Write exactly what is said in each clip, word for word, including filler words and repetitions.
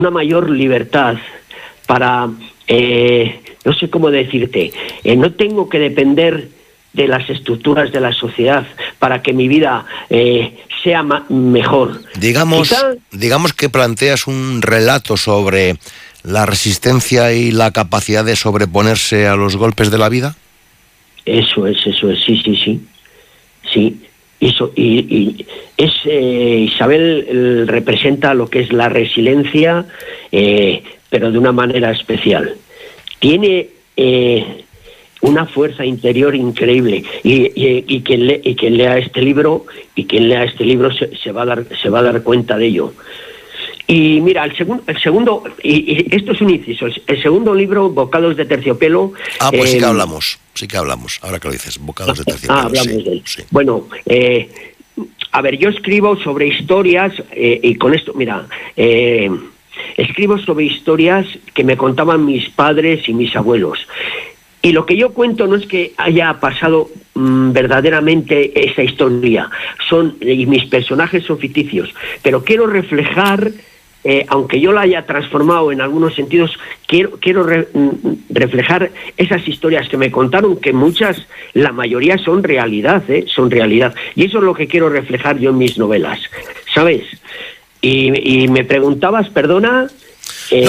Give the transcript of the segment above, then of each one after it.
una mayor libertad para, eh, no sé cómo decirte, eh, no tengo que depender de las estructuras de la sociedad para que mi vida eh, sea ma- mejor. Digamos, Quizá, digamos que planteas un relato sobre la resistencia y la capacidad de sobreponerse a los golpes de la vida. Eso es, eso es, sí, sí, sí, sí. Eso, y, y es eh, Isabel eh, representa lo que es la resiliencia, eh, pero de una manera especial. Tiene eh, una fuerza interior increíble y, y, y quien le, y quien lea este libro y quien lea este libro se, se va a dar se va a dar cuenta de ello. Y mira, el, segun, el segundo, y, y esto es un inciso, el, el segundo libro, Bocados de Terciopelo... Ah, pues eh, sí que hablamos, sí que hablamos, ahora que lo dices, Bocados de Terciopelo. Ah, hablamos sí, de él. sí. Bueno, eh, a ver, yo escribo sobre historias, eh, y con esto, mira, eh, escribo sobre historias que me contaban mis padres y mis abuelos. Y lo que yo cuento no es que haya pasado mmm, verdaderamente esa historia, son, y mis personajes son ficticios, pero quiero reflejar... Eh, aunque yo la haya transformado en algunos sentidos, quiero, quiero re, reflejar esas historias que me contaron, que muchas, la mayoría son realidad, ¿eh? son realidad. Y eso es lo que quiero reflejar yo en mis novelas, ¿sabes? Y, y me preguntabas, perdona... Eh,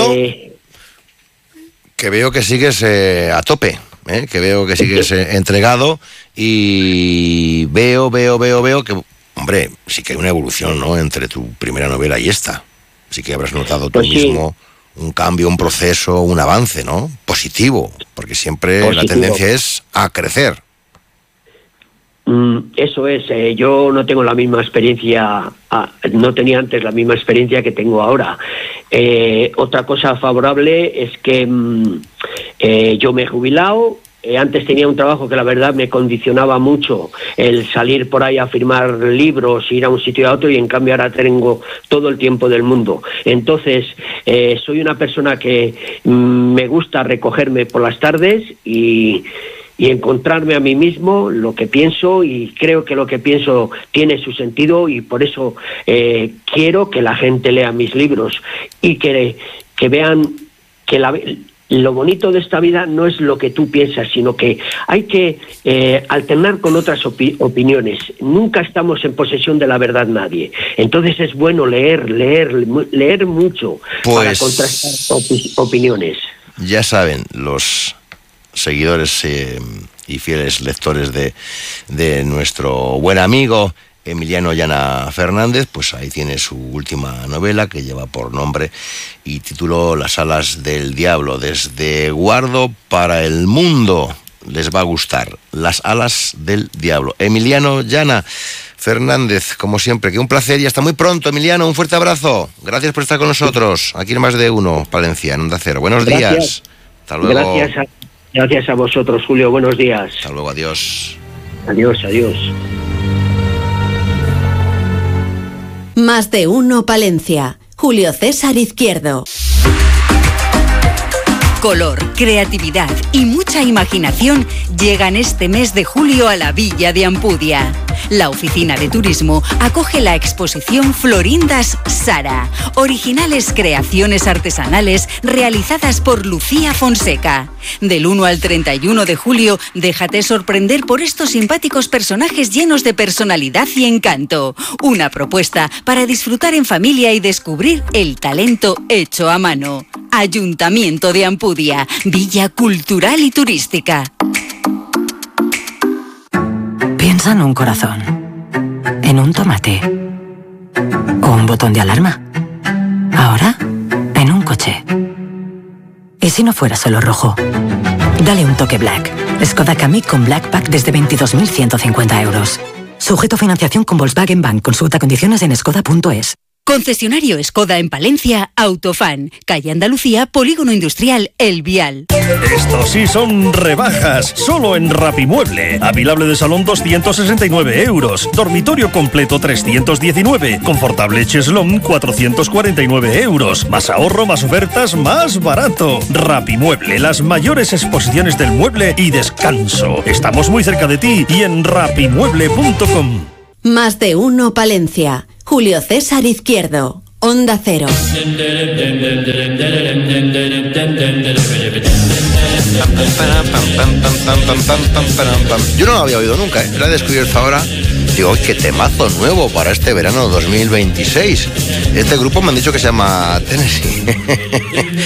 no, que veo que sigues eh, a tope, ¿eh? que veo que sigues eh, entregado y veo, veo, veo, veo que, hombre, sí que hay una evolución, ¿no?, entre tu primera novela y esta. Sí que habrás notado tú pues sí. mismo un cambio, un proceso, un avance, ¿no? Positivo, porque siempre Positivo. La tendencia es a crecer. Mm, eso es, eh, yo no tengo la misma experiencia, ah, no tenía antes la misma experiencia que tengo ahora. Eh, otra cosa favorable es que mm, eh, yo me he jubilado. Eh, antes tenía un trabajo que la verdad me condicionaba mucho el salir por ahí a firmar libros, ir a un sitio y a otro, y en cambio ahora tengo todo el tiempo del mundo. Entonces, eh, soy una persona que mm, me gusta recogerme por las tardes y, y encontrarme a mí mismo, lo que pienso, y creo que lo que pienso tiene su sentido, y por eso eh, quiero que la gente lea mis libros y que, que vean que la... Lo bonito de esta vida no es lo que tú piensas, sino que hay que eh, alternar con otras opi- opiniones. Nunca estamos en posesión de la verdad nadie. Entonces es bueno leer, leer, leer mucho pues, para contrastar opi- opiniones. Ya saben los seguidores eh, y fieles lectores de, de nuestro buen amigo Emiliano Llana Fernández, pues ahí tiene su última novela, que lleva por nombre y título Las alas del diablo. Desde Guardo para el mundo les va a gustar. Las alas del diablo. Emiliano Llana Fernández, como siempre, que un placer y hasta muy pronto, Emiliano. Un fuerte abrazo. Gracias por estar con nosotros. Aquí en Más de Uno, Palencia, en Onda Cero. Buenos Gracias. días. Hasta luego. Gracias a, gracias a vosotros, Julio. Buenos días. Hasta luego. Adiós. Adiós, adiós. Más de Uno Palencia. Julio César Izquierdo. Color, creatividad y mucha imaginación llegan este mes de julio a la Villa de Ampudia. La Oficina de Turismo acoge la exposición Florindas Sara, originales creaciones artesanales realizadas por Lucía Fonseca. Del uno al treinta y uno de julio, déjate sorprender por estos simpáticos personajes llenos de personalidad y encanto. Una propuesta para disfrutar en familia y descubrir el talento hecho a mano. Ayuntamiento de Ampudia, Villa Cultural y Turística. Piensa en un corazón, en un tomate o un botón de alarma. Ahora, en un coche. ¿Y si no fuera solo rojo? Dale un toque Black. Skoda Kamiq con Black Pack desde veintidós mil ciento cincuenta euros. Sujeto a financiación con Volkswagen Bank. Consulta condiciones en skoda punto es. Concesionario Skoda en Palencia, Autofan, calle Andalucía, Polígono Industrial El Vial. Estos sí son rebajas, solo en Rapimueble. Avilable de salón doscientos sesenta y nueve euros, dormitorio completo trescientos diecinueve, confortable cheslón cuatrocientos cuarenta y nueve euros. Más ahorro, más ofertas, más barato. Rapimueble, las mayores exposiciones del mueble y descanso. Estamos muy cerca de ti y en rapimueble punto com. Más de Uno Palencia. Julio César Izquierdo. Onda Cero. Yo no lo había oído nunca, ¿eh? Lo he descubierto ahora. Digo, qué temazo nuevo para este verano dos mil veintiséis. Este grupo me han dicho que se llama Tennessee.